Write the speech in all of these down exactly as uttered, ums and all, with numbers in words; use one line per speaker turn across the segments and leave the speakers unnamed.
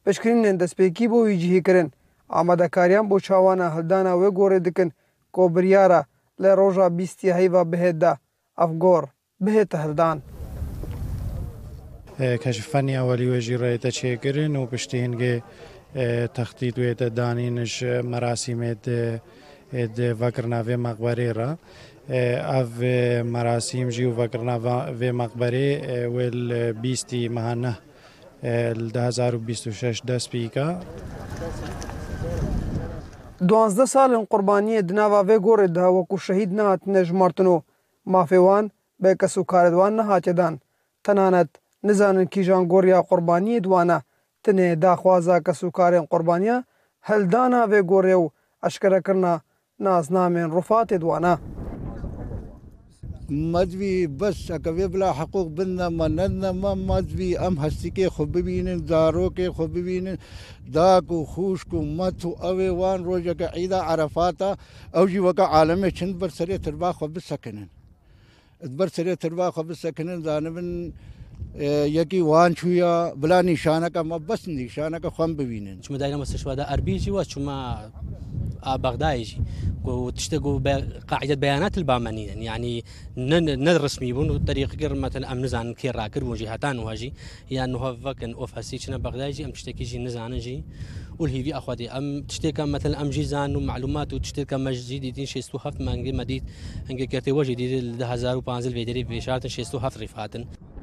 پشکنین دەستپێکی بۆ ویجیهیکردن ئامادەکاریان بۆ چاوانە هەلدانا وێ گۆڕێ دکن کۆ بریارە لە ڕۆژە بیستی هەیڤە بهێتدا ئەف گۆڕ بهێتە هەلدان.
کەشفەنی ئەوەلی وێژی ڕێتە چێکردن و پشتی هەنگێ تەختی دوێتە دانینش مەراسیمێت ڤەکردناوێ مەقبەرێرە ئەڤ مەراسیمژی و ڤەکردناوێ مەقبەرێ وێل بیستی مەهانە دە هەزار و بیست و شەش دەست پیکە.
دوانزدە ساڵن قوربانیە دناوا vê gorê de wekû şehîd nehatine jmartin û mafê wan bê kesûkarê wan nehatiye dan. Tenanet nizanin kîjan goriya qurbaniyê wan e tinê daxwaza kesûkarên qurbaniya heldana vê gorê û eşkerekirina naznamên rifatê wan e.
مدوی بس اکوی بلا حقوق بندن ما ندن ما مدوی ام هستی که خوب ببینن دارو که خوب ببینن داک و خوشک و مت و اوی وان روزه که عید عرفاتا او جی وکا عالم چند بر سری تربا خوب بسکنن بر سری تربا خوب بسکنن دانبن یکی وان چویا بلا نشانه که ما بس نشانه که خوب ببینن
چما داینا مستشفى اربيجي وچما بغدادي وتشتغلوا بقاعدة بيانات البامانيين يعني ندرس ميبون طريق غير مثلا ام نزان كي راكر وجهتان وهجي يعني انه فكن اوف هسيتنا بغدادي ام تشتكي جي نزان جي والهي في اخواتي ام تشتكي مثلا ام جيزان ومعلومات وتشتكي مجدي دين شي ستو هفت مانجي مديت انجي كرتي وجه دي ده هزار وبانزل فيدري بشارت شي ستو هفت رفاتن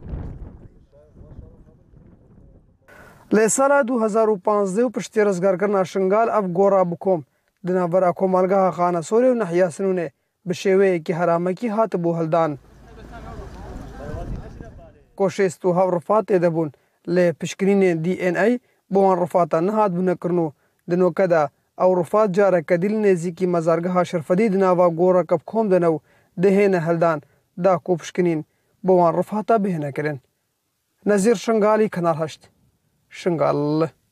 لە ساڵا دوو هەزار و پانزدە و پشتی ڕزگارکردنا شنگال ئەف گۆڕا بکۆم دنابەرا کۆمەلگەها خانە سۆرێ و نەحیا سنوونێ بە شێوەیەکی هەرامەکی هاتە بۆ هەلدان. کۆشێست و هەو ڕفات تێدەبوون لێ پشکنینێن دی ئێن ئەی بۆوان ڕفاتە نەهات بوونەکردن و دنۆکەدا ئەو ڕفات جارێکە دیل نێزیکی مەزارگەها شەرفەدی دناوا گۆڕەکە بکۆم دەنە و دەهێنە هەلدان دا کۆ پشکنین بۆوان ڕفاتە بهێنەکردن. نەزیر شنگالی کەنار هەشت شنگال